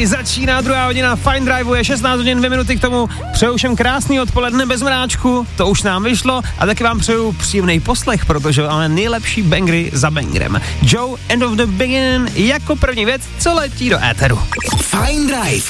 7 začíná druhá hodina Fine Drive, je 16 hodin 2 minuty k tomu. Přeju všem krásný odpoledne bez mráčku, to už nám vyšlo a taky vám přeju příjemný poslech, protože máme nejlepší bangry za bangrem. Joe, End of the Beginning jako první věc, co letí do éteru. Fine Drive